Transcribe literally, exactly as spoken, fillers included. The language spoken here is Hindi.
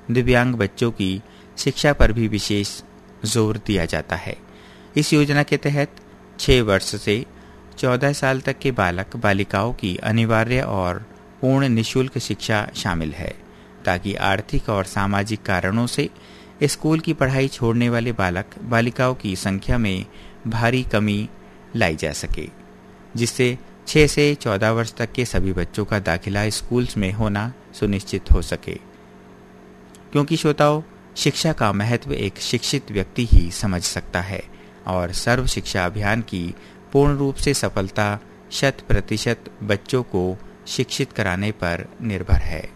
दिव्यांग बच्चों की शिक्षा पर भी विशेष जोर दिया जाता है। इस योजना के तहत छह वर्ष से चौदह साल तक के बालक बालिकाओं की अनिवार्य और पूर्ण निःशुल्क शिक्षा शामिल है, ताकि आर्थिक और सामाजिक कारणों से स्कूल की पढ़ाई छोड़ने वाले बालक बालिकाओं की संख्या में भारी कमी लाई जा सके, जिससे छह से चौदह वर्ष तक के सभी बच्चों का दाखिला स्कूल्स में होना सुनिश्चित हो सके। क्योंकि श्रोताओ, शिक्षा का महत्व एक शिक्षित व्यक्ति ही समझ सकता है और सर्व शिक्षा अभियान की पूर्ण रूप से सफलता शत प्रतिशत बच्चों को शिक्षित कराने पर निर्भर है।